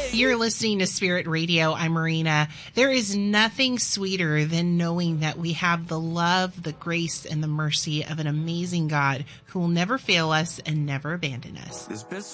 You're listening to Spirit Radio. I'm Marina. There is nothing sweeter than knowing that we have the love, the grace, and the mercy of an amazing God who will never fail us and never abandon us.